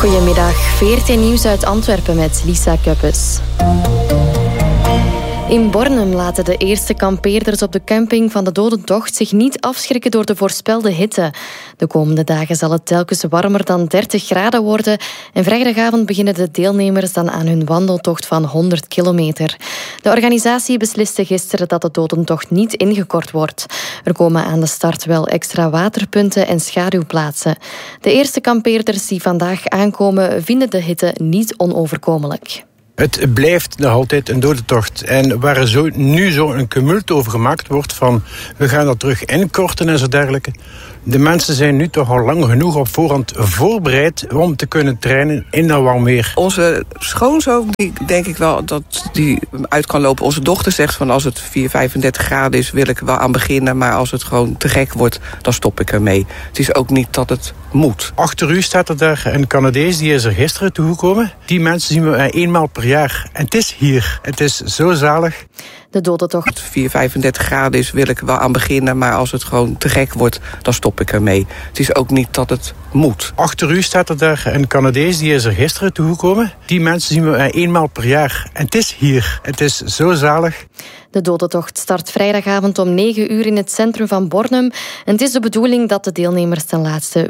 Goedemiddag, VRT Nieuws uit Antwerpen met Lisa Kuppes. In Bornem laten de eerste kampeerders op de camping van de Dodentocht zich niet afschrikken door de voorspelde hitte. De komende dagen zal het telkens warmer dan 30 graden worden en vrijdagavond beginnen de deelnemers dan aan hun wandeltocht van 100 kilometer. De organisatie besliste gisteren dat de Dodentocht niet ingekort wordt. Er komen aan de start wel extra waterpunten en schaduwplaatsen. De eerste kampeerders die vandaag aankomen vinden de hitte niet onoverkomelijk. Het blijft nog altijd een dodentocht. En waar er nu zo een tumult over gemaakt wordt van we gaan dat terug inkorten en zo dergelijke. De mensen zijn nu toch al lang genoeg op voorhand voorbereid om te kunnen trainen in dat warm weer. Onze schoonzoon, die denk ik wel dat die uit kan lopen. Onze dochter zegt van als het 35 graden is, wil ik er wel aan beginnen. Maar als het gewoon te gek wordt, dan stop ik ermee. Het is ook niet dat het moet. Achter u staat er daar een Canadees, die is er gisteren toegekomen. Die mensen zien we eenmaal per jaar. En het is hier. Het is zo zalig. De Dodentocht. Als het 35 graden is, wil ik er wel aan beginnen. Maar als het gewoon te gek wordt, dan stop ik ermee. Het is ook niet dat het moet. Achter u staat er daar een Canadees, die is er gisteren toegekomen. Die mensen zien we eenmaal per jaar. En het is hier. Het is zo zalig. De Dodentocht start vrijdagavond om 9 uur in het centrum van Bornem. En het is de bedoeling dat de deelnemers ten laatste